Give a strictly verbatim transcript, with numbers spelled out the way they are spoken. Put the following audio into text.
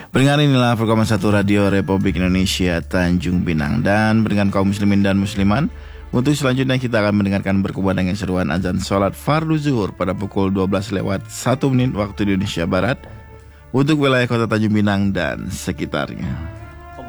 Pendengar, inilah program satu Radio Republik Indonesia Tanjung Pinang. Dan pendengar kaum muslimin dan musliman, untuk selanjutnya kita akan mendengarkan berkumandangnya seruan azan sholat fardu zuhur pada pukul dua belas lewat satu menit waktu Indonesia Barat untuk wilayah kota Tanjung Pinang dan sekitarnya.